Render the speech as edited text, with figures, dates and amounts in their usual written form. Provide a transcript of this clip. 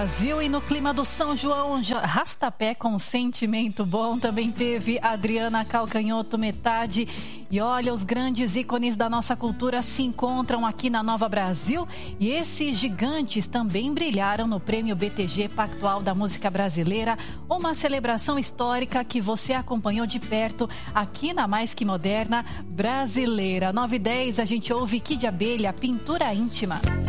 Brasil. E no clima do São João, Rastapé com sentimento bom. Também teve Adriana Calcanhoto, Metade. E olha, os grandes ícones da nossa cultura se encontram aqui na Nova Brasil. E esses gigantes também brilharam no Prêmio BTG Pactual da Música Brasileira. Uma celebração histórica que você acompanhou de perto aqui na Mais Que Moderna Brasileira. 9h10, a gente ouve Kid Abelha, Pintura Íntima.